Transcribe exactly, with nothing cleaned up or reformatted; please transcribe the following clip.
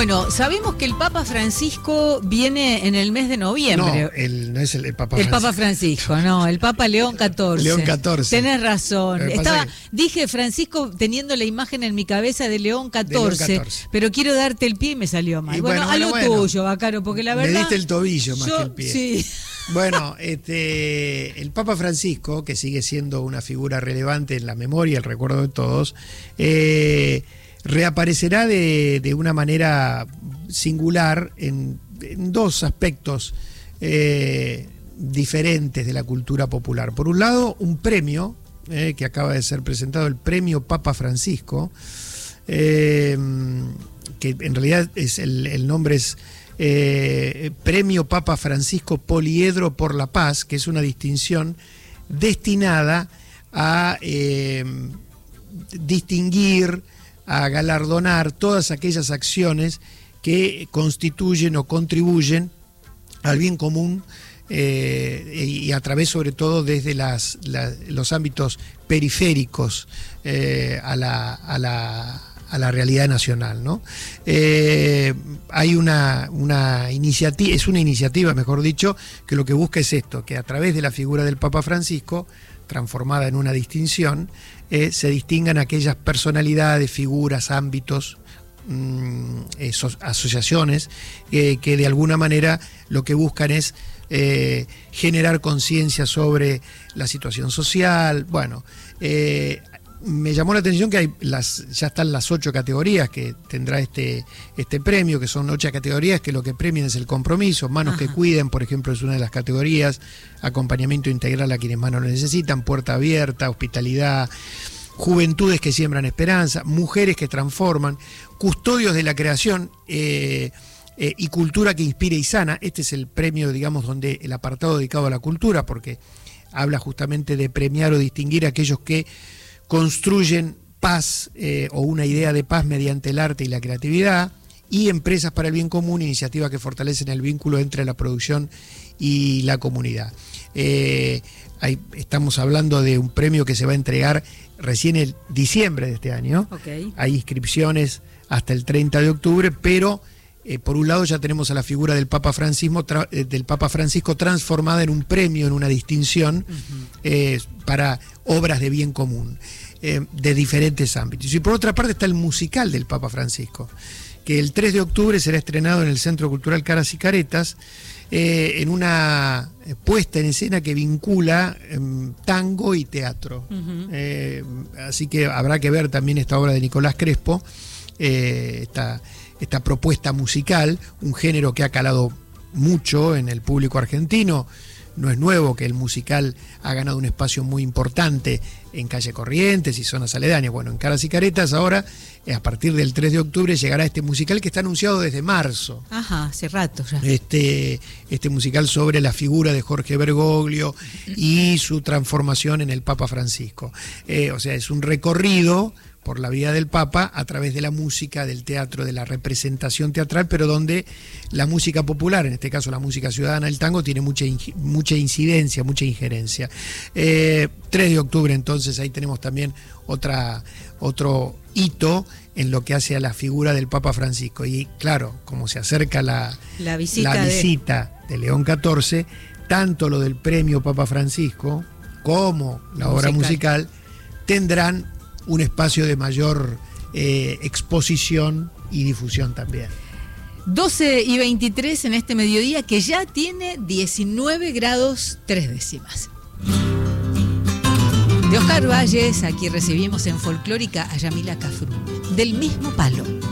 Bueno, sabemos que el Papa Francisco viene en el mes de noviembre. No, el, no es el, el Papa El Francisco. Papa Francisco, no, el Papa León catorce. León catorce. Tenés razón. Estaba, que... Dije Francisco teniendo la imagen en mi cabeza de León catorce, de León catorce. Pero quiero darte el pie y me salió mal. Y bueno, bueno, a lo bueno, bueno. tuyo, Bacaro, porque la verdad... Me diste el tobillo más yo, que el pie. Sí. Bueno, este, el Papa Francisco, que sigue siendo una figura relevante en la memoria, el recuerdo de todos, eh, reaparecerá de, de una manera singular en, en dos aspectos eh, diferentes de la cultura popular. Por un lado, un premio eh, que acaba de ser presentado, el Premio Papa Francisco, eh, que en realidad es el, el nombre es eh, Premio Papa Francisco Poliedro por la Paz, que es una distinción destinada a eh, distinguir, a galardonar todas aquellas acciones que constituyen o contribuyen al bien común eh, y a través sobre todo desde las, la, los ámbitos periféricos eh, a, la, a, la, a la realidad nacional, ¿no? Eh, hay una, una iniciativa, es una iniciativa, mejor dicho, que lo que busca es esto, que a través de la figura del Papa Francisco, transformada en una distinción, eh, se distingan aquellas personalidades, figuras, ámbitos, mmm, esos, asociaciones, eh, que de alguna manera lo que buscan es eh, generar conciencia sobre la situación social. Bueno, eh, me llamó la atención que hay las, ya están las ocho categorías que tendrá este, este premio, que son ocho categorías que lo que premian es el compromiso. Manos Ajá. que cuiden, por ejemplo, es una de las categorías. Acompañamiento integral a quienes más lo necesitan. Puerta abierta, hospitalidad. Juventudes que siembran esperanza. Mujeres que transforman. Custodios de la creación eh, eh, y cultura que inspira y sana. Este es el premio, digamos, donde el apartado dedicado a la cultura, porque habla justamente de premiar o distinguir a aquellos que construyen paz eh, o una idea de paz mediante el arte y la creatividad. Y Empresas para el Bien Común, iniciativas que fortalecen el vínculo entre la producción y la comunidad. Eh, hay, estamos hablando de un premio que se va a entregar recién en diciembre de este año. Okay. Hay inscripciones hasta el treinta de octubre, pero eh, por un lado ya tenemos a la figura del Papa Francisco, tra, eh, del Papa Francisco transformada en un premio, en una distinción uh-huh. eh, para obras de bien común eh, de diferentes ámbitos. Y por otra parte está el musical del Papa Francisco, que el tres de octubre será estrenado en el Centro Cultural Caras y Caretas, eh, en una puesta en escena que vincula eh, tango y teatro. Uh-huh. Eh, así que habrá que ver también esta obra de Nicolás Crespo, eh, esta, esta propuesta musical, un género que ha calado mucho en el público argentino. No es nuevo que el musical ha ganado un espacio muy importante en Calle Corrientes y zonas aledañas. Bueno, en Caras y Caretas ahora, a partir del tres de octubre, llegará este musical que está anunciado desde marzo. Ajá, hace rato ya. Este, este musical sobre la figura de Jorge Bergoglio y su transformación en el Papa Francisco. Eh, o sea, es un recorrido por la vida del Papa a través de la música, del teatro, de la representación teatral, pero donde la música popular, en este caso la música ciudadana, el tango, tiene mucha, mucha incidencia, mucha injerencia. Eh, tres de octubre, entonces, ahí tenemos también otra, otro hito en lo que hace a la figura del Papa Francisco. Y claro, como se acerca la, la visita, la visita de... de León catorce, tanto lo del premio Papa Francisco como la musical. Obra musical tendrán un espacio de mayor eh, exposición y difusión también. doce y veintitrés en este mediodía que ya tiene diecinueve grados tres décimas. De Oscar Valles, aquí recibimos en Folclórica a Yamila Cafrune, del mismo palo.